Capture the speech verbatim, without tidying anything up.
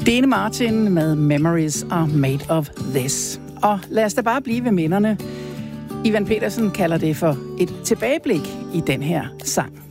Dene Martin med Memories Are Made of This. Og lad os da bare blive ved minderne. Ivan Petersen kalder det for et tilbageblik i den her sang.